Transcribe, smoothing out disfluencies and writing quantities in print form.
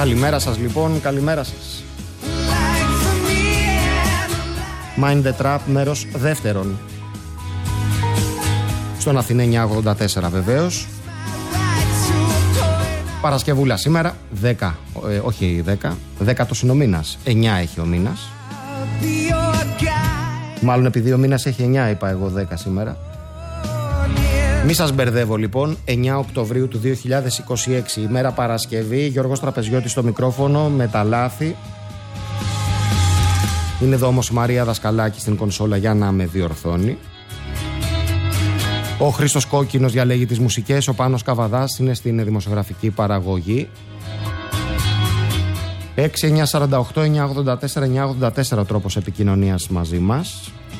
Καλημέρα σας λοιπόν, καλημέρα σας. Mind the Trap, μέρος δεύτερον. Στον Αθηνά 984 βεβαίως. Παρασκευούλα σήμερα, 10, όχι 10, 10ος είναι ο μήνας, 9 έχει ο μήνας. Μάλλον επειδή ο μήνας έχει 9 είπα εγώ 10 σήμερα. Μη σας μπερδεύω λοιπόν, 9 Οκτωβρίου του 2026, ημέρα Παρασκευή, Γιώργος Τραπεζιώτης στο μικρόφωνο με τα λάθη. Είναι εδώ όμως η Μαρία Δασκαλάκη στην κονσόλα για να με διορθώνει. Ο Χρήστος Κόκκινος διαλέγει τις μουσικές, ο Πάνος Καβαδάς είναι στην δημοσιογραφική παραγωγή. 6-948-984-984 τρόπος επικοινωνίας μαζί μας.